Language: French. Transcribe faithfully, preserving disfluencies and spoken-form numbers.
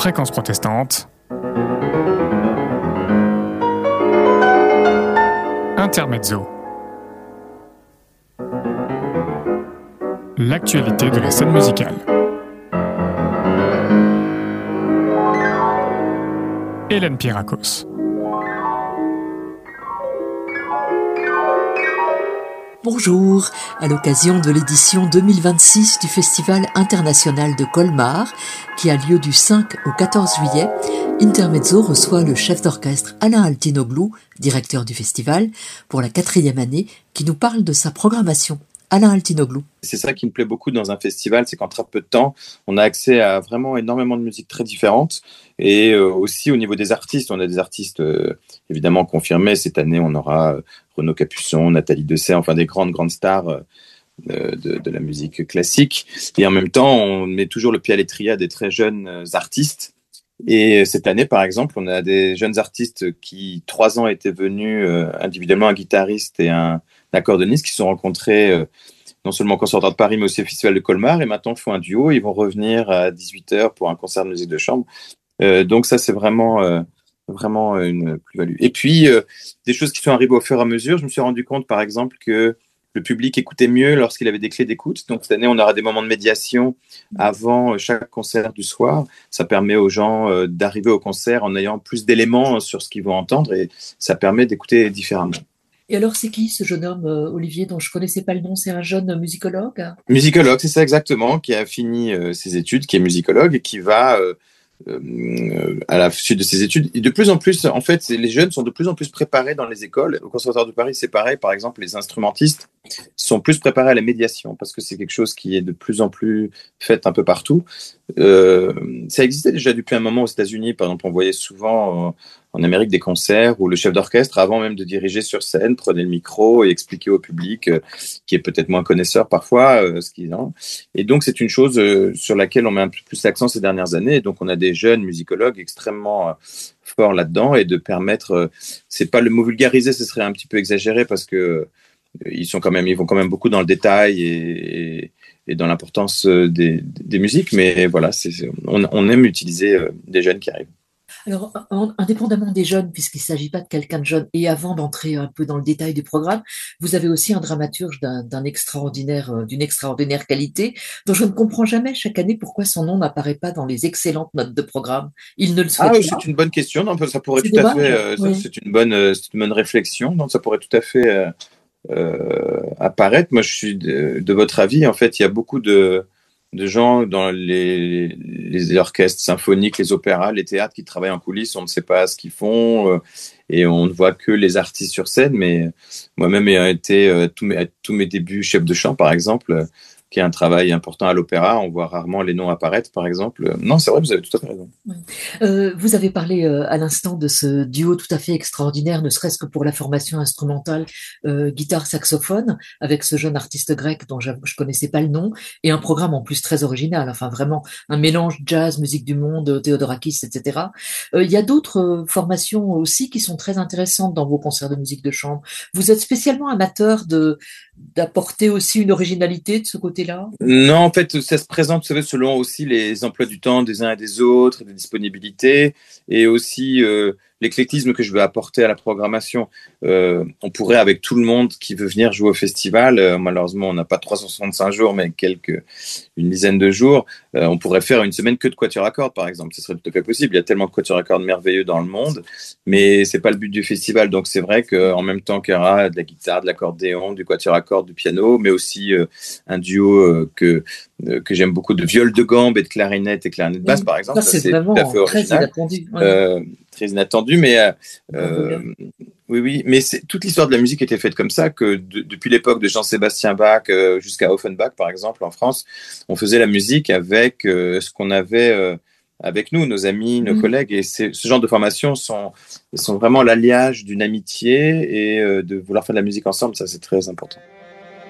Fréquence protestante. Intermezzo. L'actualité de la scène musicale. Hélène Pierrakos. Bonjour, à l'occasion de l'édition deux mille vingt-six du Festival international de Colmar, qui a lieu du cinq au quatorze juillet, Intermezzo reçoit le chef d'orchestre Alain Altinoglou, directeur du festival, pour la quatrième année, qui nous parle de sa programmation. Alain Altinoglou. C'est ça qui me plaît beaucoup dans un festival, c'est qu'en très peu de temps, on a accès à vraiment énormément de musique très différente. Et euh, aussi au niveau des artistes, on a des artistes euh, évidemment confirmés. Cette année, on aura euh, Renaud Capuçon, Nathalie Dessay, enfin des grandes, grandes stars euh, de, de la musique classique. Et en même temps, on met toujours le pied à l'étrier à des très jeunes euh, artistes. Et cette année, par exemple, on a des jeunes artistes qui, trois ans, étaient venus euh, individuellement, un guitariste et un accordéoniste qui se sont rencontrés euh, non seulement au Conservatoire de Paris, mais aussi au Festival de Colmar. Et maintenant, ils font un duo. Ils vont revenir à dix-huit heures pour un concert de musique de chambre. Euh, donc ça, c'est vraiment, euh, vraiment une plus-value. Et puis, euh, des choses qui sont arrivées au fur et à mesure. Je me suis rendu compte, par exemple, que le public écoutait mieux lorsqu'il avait des clés d'écoute. Donc, cette année, on aura des moments de médiation avant chaque concert du soir. Ça permet aux gens euh, d'arriver au concert en ayant plus d'éléments sur ce qu'ils vont entendre et ça permet d'écouter différemment. Et alors, c'est qui ce jeune homme, euh, Olivier, dont je ne connaissais pas le nom? C'est un jeune musicologue? Musicologue, c'est ça exactement, qui a fini euh, ses études, qui est musicologue et qui va... Euh, Euh, à la suite de ces études. Et de plus en plus, en fait, les jeunes sont de plus en plus préparés dans les écoles. Au Conservatoire de Paris, c'est pareil. Par exemple, les instrumentistes sont plus préparés à la médiation parce que c'est quelque chose qui est de plus en plus fait un peu partout. Euh, ça existait déjà depuis un moment aux États-Unis. Par exemple, on voyait souvent euh, en Amérique des concerts où le chef d'orchestre, avant même de diriger sur scène, prenait le micro et expliquait au public, euh, qui est peut-être moins connaisseur parfois, euh, ce qu'ils ont. Et donc, c'est une chose euh, sur laquelle on met un peu plus l'accent ces dernières années. Et donc, on a des jeunes musicologues extrêmement euh, forts là-dedans et de permettre, euh, c'est pas le mot vulgariser, ce serait un petit peu exagéré parce que euh, ils sont quand même, ils vont quand même beaucoup dans le détail et, et, et dans l'importance des, des musiques. Mais voilà, c'est, c'est, on, on aime utiliser euh, des jeunes qui arrivent. Alors, indépendamment des jeunes, puisqu'il ne s'agit pas de quelqu'un de jeune, et avant d'entrer un peu dans le détail du programme, vous avez aussi un dramaturge d'un, d'un extraordinaire, d'une extraordinaire qualité, dont je ne comprends jamais chaque année pourquoi son nom n'apparaît pas dans les excellentes notes de programme. Il ne le souhaite ah, pas. C'est une bonne question. Non, ça pourrait c'est tout dommage, à fait. Euh, oui. ça, c'est une bonne, euh, c'est une bonne réflexion. Donc, ça pourrait tout à fait euh, euh, apparaître. Moi, je suis de, de votre avis. En fait, il y a beaucoup de de gens dans les, les orchestres symphoniques, les opéras, les théâtres qui travaillent en coulisses, on ne sait pas ce qu'ils font euh, et on ne voit que les artistes sur scène. Mais moi-même ayant été euh, tous mes, à tous mes débuts chef de chant, par exemple, euh, qui est un travail important à l'opéra, on voit rarement les noms apparaître, par exemple. Non, c'est vrai, vous avez tout à fait raison. Euh, vous avez parlé euh, à l'instant de ce duo tout à fait extraordinaire, ne serait-ce que pour la formation instrumentale euh, guitare-saxophone, avec ce jeune artiste grec dont je ne connaissais pas le nom, et un programme en plus très original, enfin vraiment un mélange jazz, musique du monde, Theodorakis, et cetera. Euh, il y a d'autres euh, formations aussi qui sont très intéressantes dans vos concerts de musique de chambre. Vous êtes spécialement amateur de, d'apporter aussi une originalité de ce côté-là? Non, en fait, ça se présente, vous savez, selon aussi les emplois du temps des uns et des autres, des disponibilités, et aussi euh, l'éclectisme que je veux apporter à la programmation. Euh, on pourrait, avec tout le monde qui veut venir jouer au festival, euh, malheureusement, on n'a pas trois cent soixante-cinq jours, mais quelques, une dizaine de jours, euh, on pourrait faire une semaine que de quatuor à cordes, par exemple. Ce serait tout à fait possible. Il y a tellement de quatuors à cordes merveilleux dans le monde, mais c'est pas le but du festival. Donc, c'est vrai qu'en même temps qu'il y aura de la guitare, de l'accordéon, du quatuor à cordes, du piano, mais aussi euh, un duo euh, que, euh, que j'aime beaucoup de viol de gambe et de clarinette et clarinette basse, oui. par exemple. Ça, c'est, ça, c'est vraiment tout à fait original. Très inattendu. Ouais. Euh, très inattendu, mais euh, euh, oui, oui, mais c'est, toute l'histoire de la musique était faite comme ça, que de, depuis l'époque de Jean-Sébastien Bach euh, jusqu'à Offenbach, par exemple, en France, on faisait la musique avec euh, ce qu'on avait euh, avec nous, nos amis, nos mmh. collègues, et c'est, ce genre de formations sont, sont vraiment l'alliage d'une amitié et euh, de vouloir faire de la musique ensemble, ça c'est très important.